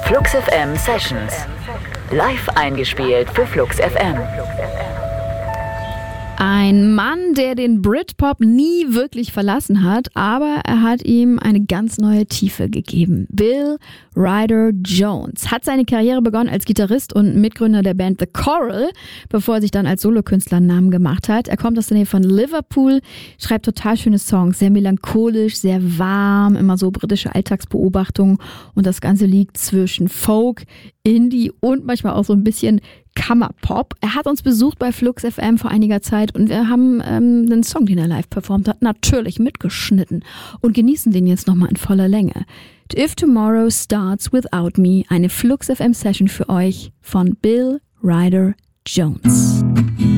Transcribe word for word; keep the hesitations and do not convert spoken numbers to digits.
Flux F M Sessions. Live eingespielt für Flux F M. Ein Mann, der den Britpop nie wirklich verlassen hat, aber er hat ihm eine ganz neue Tiefe gegeben. Bill Ryder Jones hat seine Karriere begonnen als Gitarrist und Mitgründer der Band The Coral, bevor er sich dann als Solokünstler einen Namen gemacht hat. Er kommt aus der Nähe von Liverpool, schreibt total schöne Songs, sehr melancholisch, sehr warm, immer so britische Alltagsbeobachtungen, und das Ganze liegt zwischen Folk, Indie und manchmal auch so ein bisschen Kammerpop. Er hat uns besucht bei Flux F M vor einiger Zeit und wir haben ähm, den Song, den er live performt hat, natürlich mitgeschnitten und genießen den jetzt nochmal in voller Länge. If Tomorrow Starts Without Me, eine Flux F M Session für euch von Bill Ryder Jones.